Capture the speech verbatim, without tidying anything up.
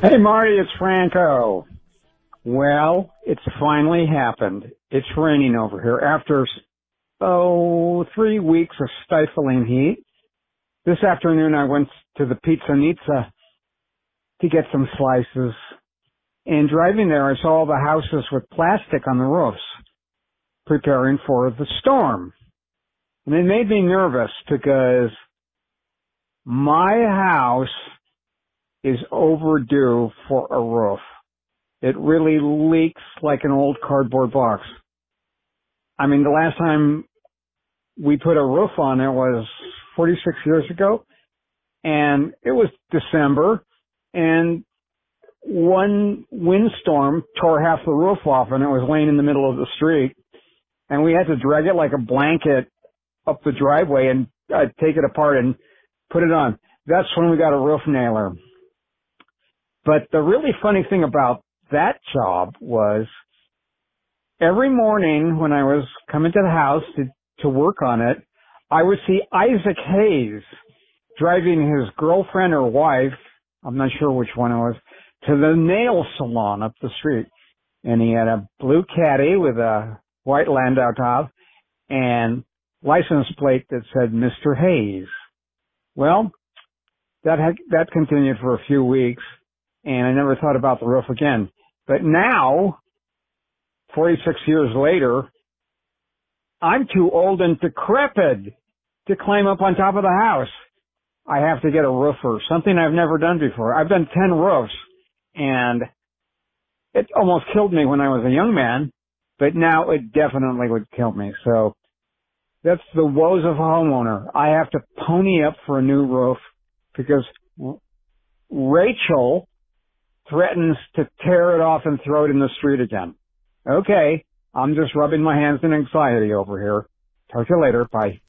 Hey, Marty, it's Franco. Well, it's finally happened. It's raining over here after, oh, three weeks of stifling heat. This afternoon I went to the Pizzanizza to get some slices. And driving there, I saw all the houses with plastic on the roofs, preparing for the storm. And it made me nervous because my house is overdue for a roof. It really leaks like an old cardboard box. I mean, the last time we put a roof on it was forty-six years ago, and it was December, and one windstorm tore half the roof off, and it was laying in the middle of the street, and we had to drag it like a blanket up the driveway and uh, take it apart and put it on. That's when we got a roof nailer. But the really funny thing about that job was every morning when I was coming to the house to, to work on it, I would see Isaac Hayes driving his girlfriend or wife, I'm not sure which one it was, to the nail salon up the street. And he had a blue Caddy with a white Landau top and license plate that said Mister Hayes. Well, that had, that continued for a few weeks, and I never thought about the roof again. But now, forty-six years later, I'm too old and decrepit to climb up on top of the house. I have to get a roofer, something I've never done before. I've done ten roofs, and it almost killed me when I was a young man, but now it definitely would kill me. So that's the woes of a homeowner. I have to pony up for a new roof because Rachel threatens to tear it off and throw it in the street again. Okay, I'm just rubbing my hands in anxiety over here. Talk to you later. Bye.